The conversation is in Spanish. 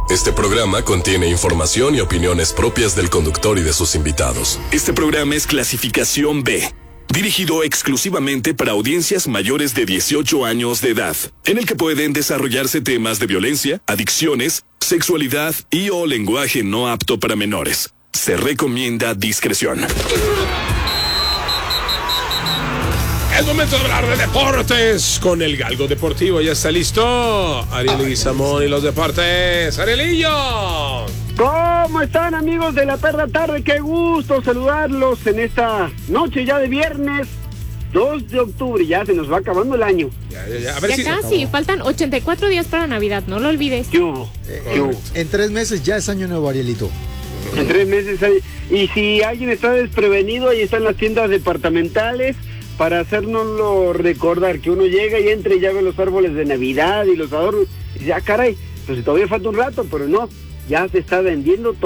Este programa contiene información y opiniones propias del conductor y de sus invitados. Este programa es clasificación B, dirigido exclusivamente para audiencias mayores de 18 años de edad, en el que pueden desarrollarse temas de violencia, adicciones, sexualidad y o lenguaje no apto para menores. Se recomienda discreción. Es momento de hablar de deportes con el Galgo Deportivo. Ya está listo Ariel Leguizamón y los deportes. ¡Arielillo! ¿Cómo están, amigos de la perra tarde? Qué gusto saludarlos en esta noche ya de viernes 2 de octubre. Ya se nos va acabando el año. A ver ya casi, faltan 84 días para Navidad, no lo olvides. ¿Qué hubo? En 3 meses ya es año nuevo, Arielito. En 3 meses y si alguien está desprevenido, ahí están las tiendas departamentales para hacérnoslo recordar, que uno llega y entra y ya ve los árboles de Navidad y los adornos, y ya caray, pues todavía falta un rato, pero no, ya se está vendiendo todo.